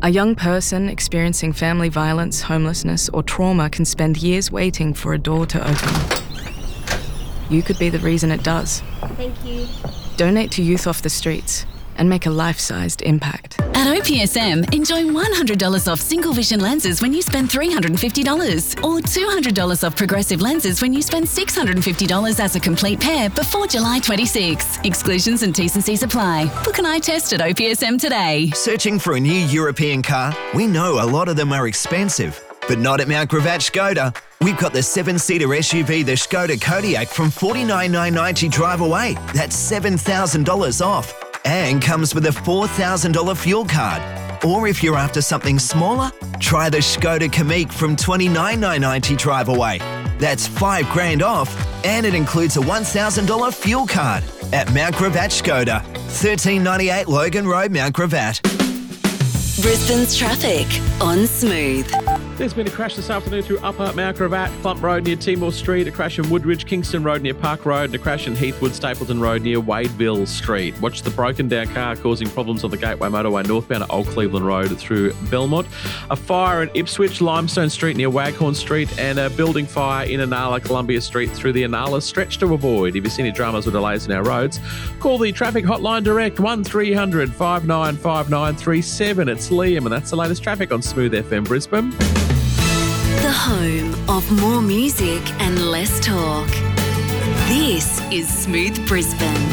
A young person experiencing family violence, homelessness, or trauma can spend years waiting for a door to open. You could be the reason it does. Thank you. Donate to Youth Off the Streets and make a life-sized impact. At OPSM, enjoy $100 off single vision lenses when you spend $350 or $200 off progressive lenses when you spend $650 as a complete pair before July 26. Exclusions and T's and C's apply. Book an eye test at OPSM today. Searching for a new European car? We know a lot of them are expensive, but not at Mount Gravatt Skoda. We've got the 7-seater SUV, the Skoda Kodiaq, from $49,990 drive away. That's $7,000 off. And comes with a $4,000 fuel card. Or if you're after something smaller, try the Skoda Kamiq from $29,990 drive away. That's $5,000 off, and it includes a $1,000 fuel card at Mount Gravatt Skoda, 1398 Logan Road, Mount Gravatt. Brisbane's traffic on Smooth. There's been a crash this afternoon through Upper Mount Gravatt, Clump Road near Timor Street, a crash in Woodridge, Kingston Road near Park Road, and a crash in Heathwood, Stapleton Road near Wadeville Street. Watch the broken down car causing problems on the Gateway Motorway northbound at Old Cleveland Road through Belmont. A fire in Ipswich, Limestone Street near Waghorn Street, and a building fire in Inala, Columbia Street through the Inala stretch to avoid. If you see any dramas or delays in our roads, call the traffic hotline direct 1300 595937. It's Liam, and that's the latest traffic on Smooth FM Brisbane. The home of more music and less talk. This is Smooth Brisbane.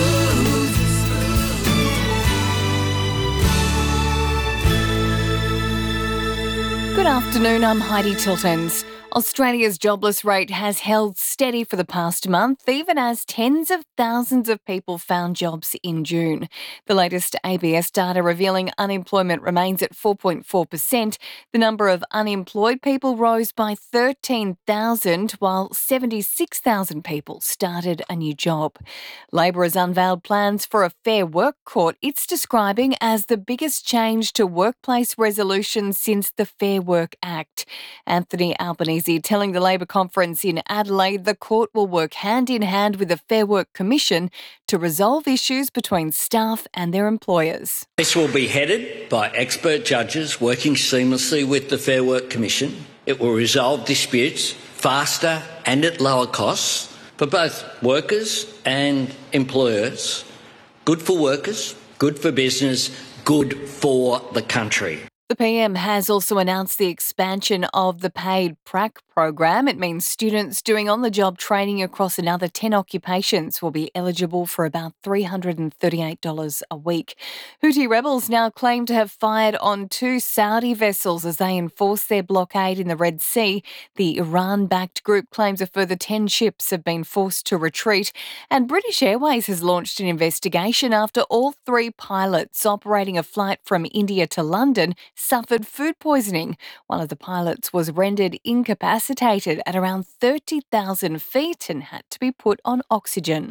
Good afternoon, I'm Heidi Tiltons. Australia's jobless rate has held steady for the past month, even as tens of thousands of people found jobs in June. The latest ABS data revealing unemployment remains at 4.4%. The number of unemployed people rose by 13,000, while 76,000 people started a new job. Labor has unveiled plans for a Fair Work Court it's describing as the biggest change to workplace resolutions since the Fair Work Act. Anthony Albanese telling the Labor conference in Adelaide the court will work hand in hand with the Fair Work Commission to resolve issues between staff and their employers. This will be headed by expert judges working seamlessly with the Fair Work Commission. It will resolve disputes faster and at lower costs for both workers and employers. Good for workers, good for business, good for the country. The PM has also announced the expansion of the paid PRAC program. It means students doing on-the-job training across another 10 occupations will be eligible for about $338 a week. Houthi rebels now claim to have fired on 2 Saudi vessels as they enforce their blockade in the Red Sea. The Iran-backed group claims a further 10 ships have been forced to retreat. And British Airways has launched an investigation after all 3 pilots operating a flight from India to London suffered food poisoning. One of the pilots was rendered incapacitated at around 30,000 feet and had to be put on oxygen.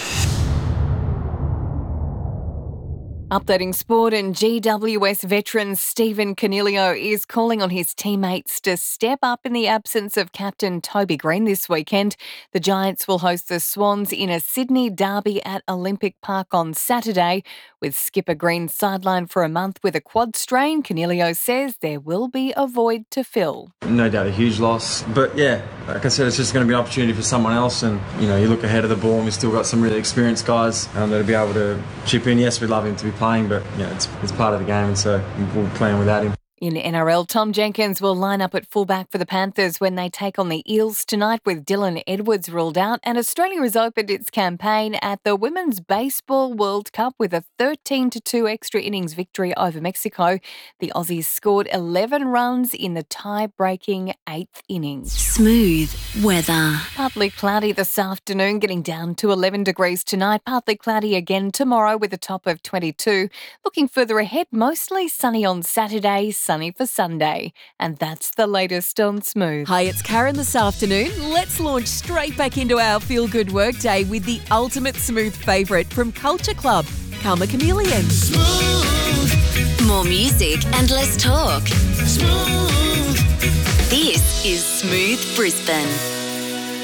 Updating sport, and GWS veteran Stephen Coniglio is calling on his teammates to step up in the absence of captain Toby Green this weekend. The Giants will host the Swans in a Sydney derby at Olympic Park on Saturday. With skipper Green sidelined for a month with a quad strain, Coniglio says there will be a void to fill. No doubt a huge loss, but yeah, like I said, it's just going to be an opportunity for someone else, and you look ahead of the ball and we've still got some really experienced guys that'll be able to chip in. Yes, we'd love him to be playing, but it's part of the game, and so we'll play without him. In NRL, Tom Jenkins will line up at fullback for the Panthers when they take on the Eels tonight with Dylan Edwards ruled out. And Australia has opened its campaign at the Women's Baseball World Cup with a 13-2 extra innings victory over Mexico. The Aussies scored 11 runs in the tie-breaking 8th inning. Smooth weather. Partly cloudy this afternoon, getting down to 11 degrees tonight. Partly cloudy again tomorrow with a top of 22. Looking further ahead, mostly sunny on Saturday, sunny for Sunday. And that's the latest on Smooth. Hi, it's Karen this afternoon. Let's launch straight back into our feel-good workday with the ultimate smooth favourite from Culture Club, Karma Chameleon. Smooth. More music and less talk. Smooth. This is Smooth Brisbane.